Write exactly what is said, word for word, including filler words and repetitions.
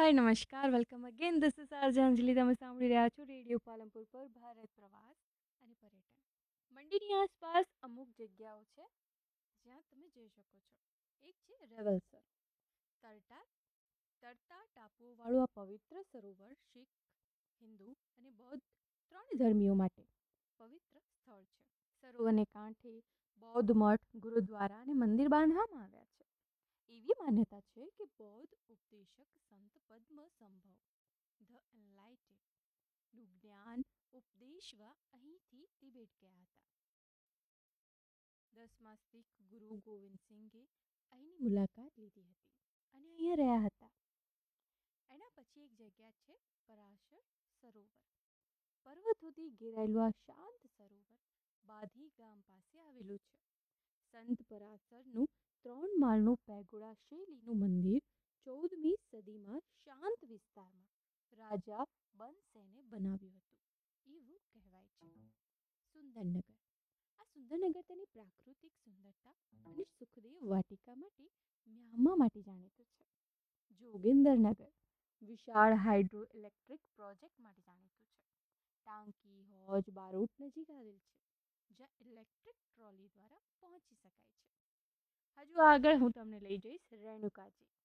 હાય નમસ્કાર welcome again this is RJ અંજલિ તમે સાંભળી રહ્યા છો રેડિયો પાલનપુર પર ભારત પ્રવાસ અને પર્યટન મંડીની આસપાસ અમુક જગ્યાઓ છે જ્યાં તમે જઈ શકો છો. એક છે રેવલસર તરતા તરતા ટાપુઓવાળું આ પવિત્ર સરોવર શીખ હિન્દુ અને બૌદ્ધ ત્રણ ધર્મીઓ માટે પવિત્ર સ્થળ છે. સરોવરને કાંઠે બૌદ્ધ મઠ ગુરુદ્વારા અને મંદિર બાંધવામાં આવ્યા છે. એવી માન્યતા છે કે બૌદ્ધ ઉપદેશક સંત પદ્મ સંભવ ધ એનલાઇટેડ નું જ્ઞાન ઉપદેશવા અહીંથી તિબેટ ગયા હતા. દસમા શીખ ગુરુ ગોવિંદ સિંઘે અહીંની મુલાકાત લીધી હતી અને અહીંયા રહ્યા હતા. એના પછી એક જગ્યા છે પરાશર સરોવર. પર્વતોથી ઘેરાયેલું આ શાંત સરોવર બાધી ગામ પાસે આવેલું છે. સંત પરાશરનું ત્રણ માળનું પેગોડા શૈલીનું મંદિર ચૌદમી સદીમાં શાંત વિસ્તારમાં રાજા બંસેને બનાવ્યું હતું એવું કહેવાય છે. સુંદરનગર આ સુંદરનગર તેની પ્રાકૃતિક સુંદરતા અને સુખદેવ વાટિકા માટે મ્યામા માટે જાણીતું છે. જોગેન્દ્રનગર વિશાળ હાઇડ્રો ઇલેક્ટ્રિક પ્રોજેક્ટ માટે જાણીતું છે. ટાંકી હોજ બારોટ નજીક આવેલ છે જ્યાં ઇલેક્ટ્રિક ટ્રોલી દ્વારા પહોંચી શકાય છે. હજુ આગળ હું તમને લઈ જઈશ રેણુકાજી.